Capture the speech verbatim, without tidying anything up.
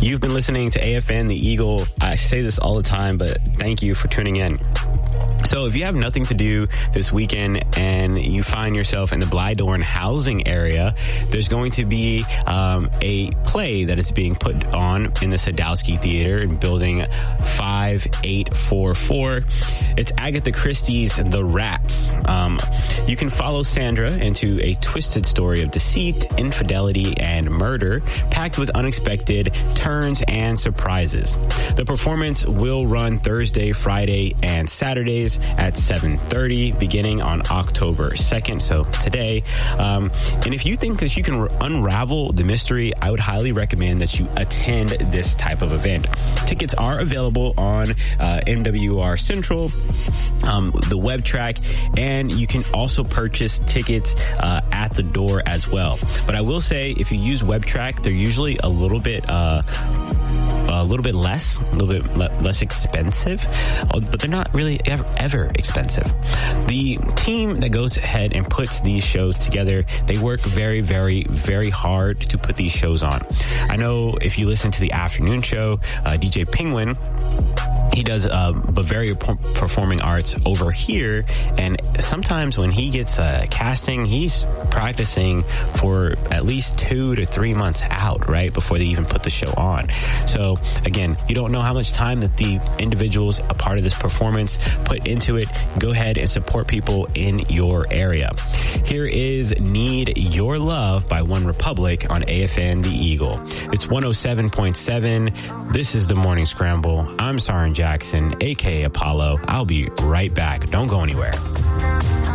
You've been listening to A F N The Eagle. I say this all the time, but thank you for tuning in. So if you have nothing to do this weekend and you find yourself in the Blydorn housing area, there's going to be um, a play that is being put on in the Sadowski Theater in building five eight four four. It's Agatha Christie's The Rats. Um, you can follow Sandra into a twisted story of deceit, infidelity, and murder, packed with unexpected turns and surprises. The performance will run Thursday, Friday, and Saturdays at seven thirty, beginning on October second, so today. Um, and if you think that you can r- unravel the mystery, I would highly recommend that you attend this type of event. Tickets are available on uh, M W R Central, um, the web track, and you can also purchase tickets uh, at the door as well. But I will say, if you use web track, they're usually a little bit uh, a little bit less, a little bit le- less expensive, but they're not really ever, ever expensive. The team that goes ahead and puts these shows together, they work very, very, very hard to put these shows on. I know if you listen to the afternoon show, uh, D J Penguin, he does uh, Bavaria Performing Arts over here, and sometimes when he gets uh, casting, he's practicing for at least two to three months out, right, before they even put the show on. So, again, you don't know how much time that the individuals a part of this performance put into it. Go ahead and support people in your area. Here is Need Your Love by One Republic on A F N The Eagle. It's one oh seven point seven. This is the Morning Scramble. I'm Sarin Jackson, a k a. Apollo. I'll be right back. Don't go anywhere.